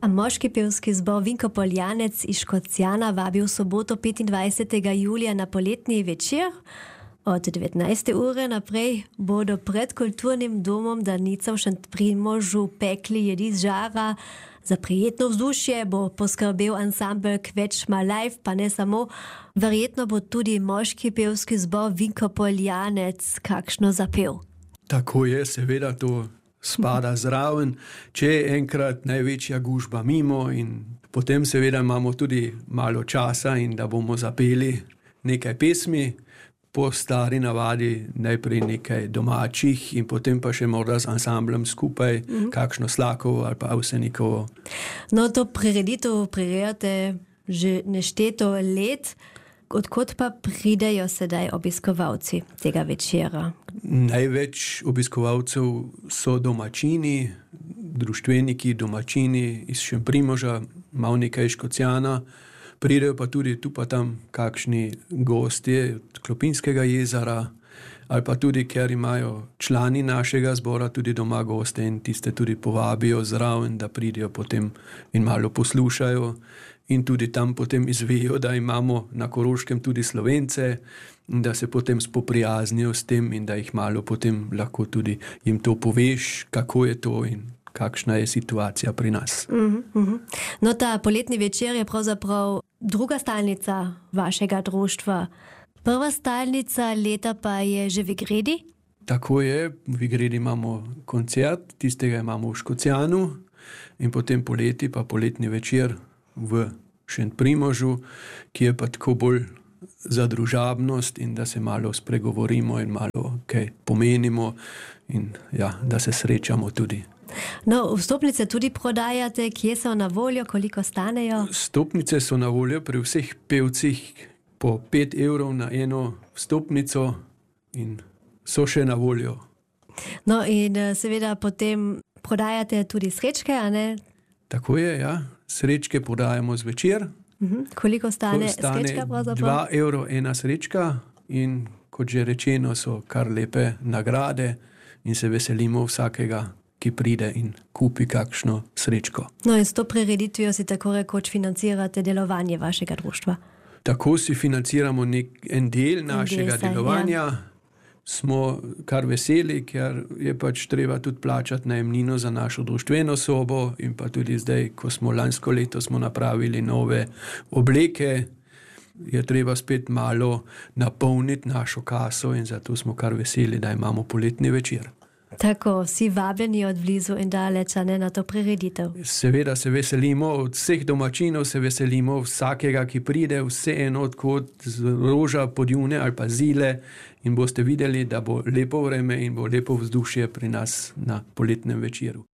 A moški pevski zbor Vinko Poljanec iz Škocjana vabi v soboto 25. julija na poletni večer. Od 19. ure naprej bodo pred kulturnim domom Danica v Šentprimožu pekli jedi z žara. Za prijetno vzdušje bo poskrbel ansambl Kvečma Live, pa ne samo. Verjetno bo tudi moški pevski zbor Vinko Poljanec kakšno zapel. Tako je, seveda to spada zraven, če je enkrat največja gužba mimo in potem seveda imamo tudi malo časa in da bomo zapeli nekaj pesmi, po stari navadi najprej nekaj domačih in potem pa še morda z ansamblom skupaj kakšno Slakovo ali pa Avsenikovo. No, to prireditev prirejate že nešteto let. Odkot pa pridejo sedaj obiskovalci tega večera? Največ obiskovalcev so domačini, društveniki, domačini iz Šentprimoža, malo nekaj iz Škocjana. Pridejo pa tudi tu pa tam kakšni gostje od Klopinskega jezera ali pa tudi, ker imajo člani našega zbora tudi doma goste in tiste tudi povabijo zraven, da pridejo potem in malo poslušajo. In tudi tam potem izvejo, da imamo na Koroškem tudi Slovence in da se potem spoprijaznijo s tem in da jih malo potem lahko tudi jim to poveš, kako je to in kakšna je situacija pri nas. No, ta poletni večer je pravzaprav druga stalnica vašega društva. Prva stalnica leta pa je že v Vigredi? Tako je, v Vigredi imamo koncert, tistega imamo v Škocjanu in potem poleti pa poletni večer v Šentprimožu, ki je pa tako bolj za družabnost in da se malo spregovorimo in malo kaj pomenimo in ja, da se srečamo tudi. No, vstopnice tudi prodajate, kje so na voljo, koliko stanejo? Vstopnice so na voljo pri vseh pevcih po 5 evrov na eno vstopnico in so še na voljo. No in seveda potem prodajate tudi srečke, a ne? Tako je, ja. Srečke prodajamo zvečer. Koliko stane srečka pravzaprav? 2 evrov ena srečka in kot že rečeno so kar lepe nagrade in se veselimo vsakega, ki pride in kupi kakšno srečko. No in s to prireditvijo si tako rekoč financirate delovanje vašega društva? Tako si financiramo en del našega delovanja. Ja. Smo kar veseli, ker je pač treba tudi plačati najemnino za našo društveno sobo in pa tudi zdaj, ko smo lansko leto smo napravili nove obleke, je treba spet malo napolniti našo kaso in zato smo kar veseli, da imamo poletni večer. Tako, vsi vabljeni od blizu in daleč, a ne, na to prireditev. Seveda se veselimo, od vseh domačinov se veselimo, vsakega, ki pride, vseeno odkot z Roža, Podjune ali pa Zile in boste videli, da bo lepo vreme in bo lepo vzdušje pri nas na poletnem večeru.